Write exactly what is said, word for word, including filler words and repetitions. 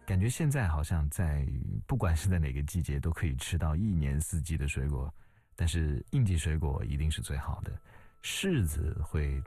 感觉现在好像在不管是在哪个季节都可以吃到一年四季的水果，但是应季水果一定是最好的。柿子会